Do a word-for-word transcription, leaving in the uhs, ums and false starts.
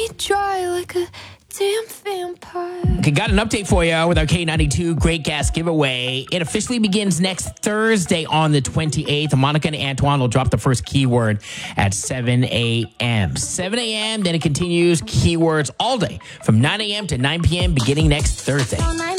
me dry like a damn vampire. Okay, got an update for you with our K ninety-two Great Gas Giveaway. It officially begins next Thursday on the twenty-eighth. Monica and Antoine will drop the first keyword at seven a.m. seven a.m., then it continues keywords all day from nine a.m. to nine p.m. beginning next Thursday.